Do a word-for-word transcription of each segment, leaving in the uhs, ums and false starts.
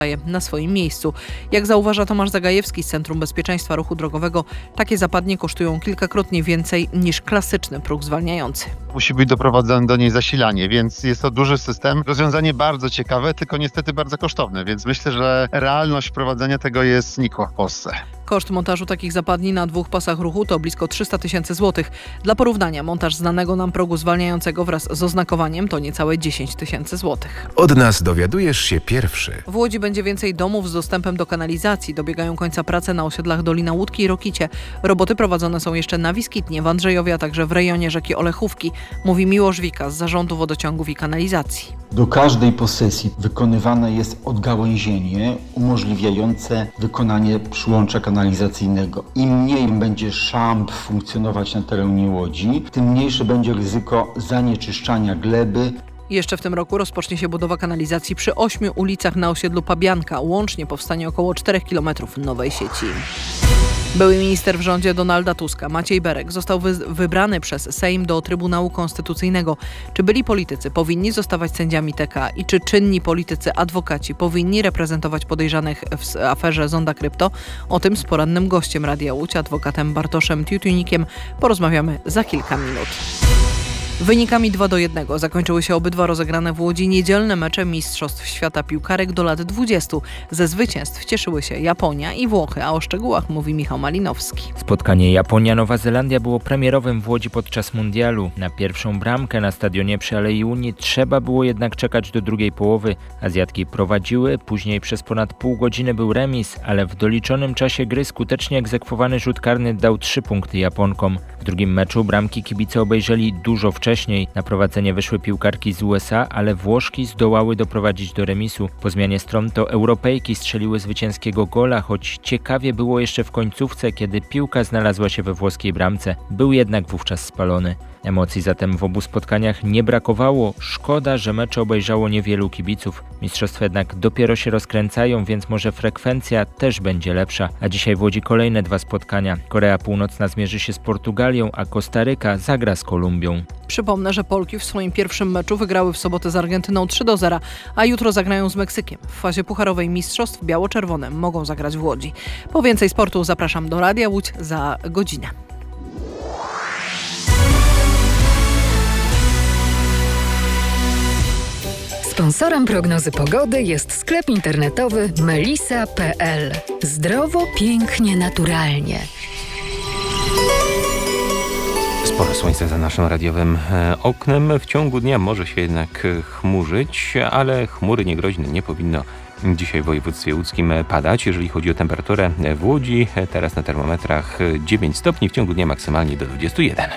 na swoim miejscu. Jak zauważa Tomasz Zagajewski z Centrum Bezpieczeństwa Ruchu Drogowego, takie zapadnie kosztują kilkakrotnie więcej niż klasyczny próg zwalniający. Musi być doprowadzone do niej zasilanie, więc jest to duży system. Rozwiązanie bardzo ciekawe, tylko niestety bardzo kosztowne, więc myślę, że realność wprowadzenia tego jest nikła w Polsce. Koszt montażu takich zapadni na dwóch pasach ruchu to blisko trzysta tysięcy złotych. Dla porównania montaż znanego nam progu zwalniającego wraz z oznakowaniem to niecałe dziesięć tysięcy złotych. Od nas dowiadujesz się pierwszy. W Łodzi będzie więcej domów z dostępem do kanalizacji. Dobiegają końca prace na osiedlach Dolina Łódki i Rokicie. Roboty prowadzone są jeszcze na Wiskitnie, w Andrzejowie, a także w rejonie rzeki Olechówki, mówi Miłosz Wika z Zarządu Wodociągów i Kanalizacji. Do każdej posesji wykonywane jest odgałęzienie umożliwiające wykonanie przyłącza kanalizacyjnego. Im mniej będzie szamb funkcjonować na terenie Łodzi, tym mniejsze będzie ryzyko zanieczyszczania gleby. Jeszcze w tym roku rozpocznie się budowa kanalizacji przy ośmiu ulicach na osiedlu Pabianka. Łącznie powstanie około czterech kilometrów nowej sieci. Były minister w rządzie Donalda Tuska, Maciej Berek, został wy- wybrany przez Sejm do Trybunału Konstytucyjnego. Czy byli politycy powinni zostawać sędziami T K i czy czynni politycy adwokaci powinni reprezentować podejrzanych w aferze Zonda Krypto? O tym z porannym gościem Radia Łódź, adwokatem Bartoszem Tiutunikiem, porozmawiamy za kilka minut. Wynikami dwa do jednego zakończyły się obydwa rozegrane w Łodzi niedzielne mecze Mistrzostw Świata Piłkarek do lat dwudziestu. Ze zwycięstw cieszyły się Japonia i Włochy, a o szczegółach mówi Michał Malinowski. Spotkanie Japonia-Nowa Zelandia było premierowym w Łodzi podczas mundialu. Na pierwszą bramkę na stadionie przy Alei Unii trzeba było jednak czekać do drugiej połowy. Azjatki prowadziły, później przez ponad pół godziny był remis, ale w doliczonym czasie gry skutecznie egzekwowany rzut karny dał trzy punkty Japonkom. W drugim meczu bramki kibice obejrzeli dużo wcześniej. Na prowadzenie wyszły piłkarki z U S A, ale Włoszki zdołały doprowadzić do remisu. Po zmianie stron to Europejki strzeliły zwycięskiego gola, choć ciekawie było jeszcze w końcówce, kiedy piłka znalazła się we włoskiej bramce. Był jednak wówczas spalony. Emocji zatem w obu spotkaniach nie brakowało. Szkoda, że mecze obejrzało niewielu kibiców. Mistrzostwa jednak dopiero się rozkręcają, więc może frekwencja też będzie lepsza. A dzisiaj w Łodzi kolejne dwa spotkania. Korea Północna zmierzy się z Portugalią, a Kostaryka zagra z Kolumbią. Przypomnę, że Polki w swoim pierwszym meczu wygrały w sobotę z Argentyną trzy do zera, a jutro zagrają z Meksykiem. W fazie pucharowej mistrzostw biało-czerwone mogą zagrać w Łodzi. Po więcej sportu zapraszam do Radia Łódź za godzinę. Sponsorem prognozy pogody jest sklep internetowy melisa kropka p l. Zdrowo, pięknie, naturalnie. Sporo słońca za naszym radiowym oknem. W ciągu dnia może się jednak chmurzyć, ale chmury niegroźne nie powinno dzisiaj w województwie łódzkim padać. Jeżeli chodzi o temperaturę w Łodzi, teraz na termometrach dziewięć stopni, w ciągu dnia maksymalnie do dwudziestu jeden.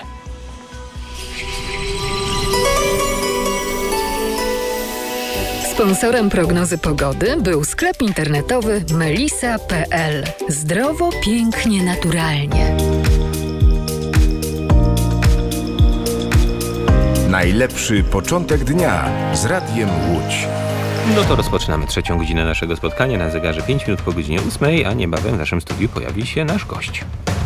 Sponsorem prognozy pogody był sklep internetowy melisa kropka p l. Zdrowo, pięknie, naturalnie. Najlepszy początek dnia z Radiem Łódź. No to rozpoczynamy trzecią godzinę naszego spotkania. Na zegarze pięć minut po godzinie ósmej, a niebawem w naszym studiu pojawi się nasz gość.